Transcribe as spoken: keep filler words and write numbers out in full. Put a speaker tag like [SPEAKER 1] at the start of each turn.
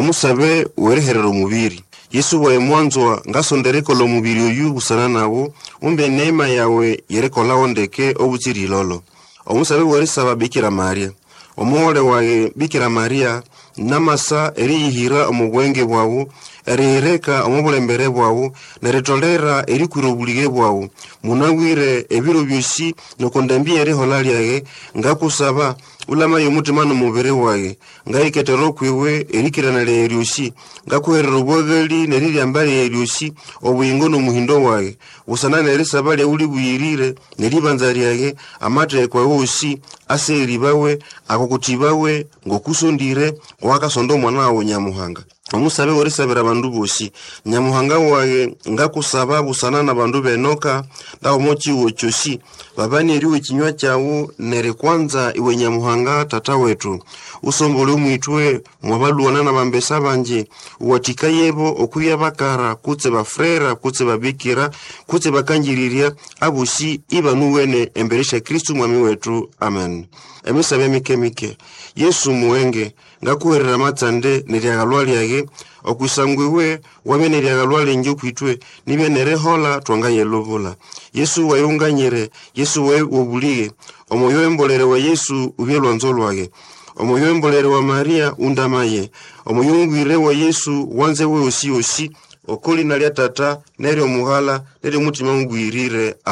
[SPEAKER 1] omusabe wereherero mubiri. Yesu wa mwanzo ngasondereko lo mubiri oyu busana nawo umbe neema yawe yerekola ondeke obutiri lolo. Omusabe weresaba Bikira Maria. Omuhole wa Bikira Maria namasa erihira omugwenge bwawu erereka omubulembere bwawu neretolera erikurobulige bwawu munawire ebiro byosi nokondambia erehola lyage ngakusaba ulama yomutima no mubere wage ngaiketero kwiwe erikirana leryosi ngakuherera obwagali neriryambale eryosi obuyingo no muhindo wage usana neresaba lya uli buyirire neribanza lyage amate kwa wosi aseri bawe akokutibawe ngokusondire wakasondo mwana wawe Nyamuhanga. Omusabe oresabira bandu bosi Nyamuhanga wage ngakusaba busana na bandu benoka da omochi wochosi babani eriwe kinywa cyawo nere kwanza iwe Nyamuhanga tata wetu usombole umwitwe mwabaluwana na bambesa banje watika yebo okuya bakara kutse bafrera kutse babikira kutse bakanjiriria abusi ibanuwene emberesha Kristu mwami wetu. Amen. Emisabe mike mike Yesu muwenge ngakuherera matsande neriagalwali yage okwisangwewe wame neriagalwali nje kwitwe nibe nerehola twanga yelovola. Yesu wayunganyire Yesu we obulige omoyo embolere wa Yesu ubyelwanzo lwage omoyo embolere wa Maria undamaye omoyo wa Yesu wanze we osi osi okoli nalya tata neri omuhala neri mutima ngwirire.